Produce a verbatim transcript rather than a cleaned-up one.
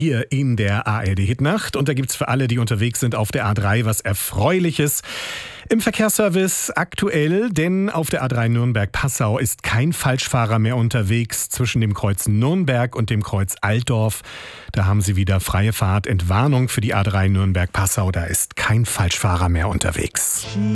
Hier in der A R D-Hitnacht. Und da gibt's für alle, die unterwegs sind auf der A drei, was Erfreuliches im Verkehrsservice aktuell. Denn auf der A drei Nürnberg-Passau ist kein Falschfahrer mehr unterwegs zwischen dem Kreuz Nürnberg und dem Kreuz Altdorf. Da haben sie wieder freie Fahrt. Entwarnung für die A drei Nürnberg-Passau. Da ist kein Falschfahrer mehr unterwegs.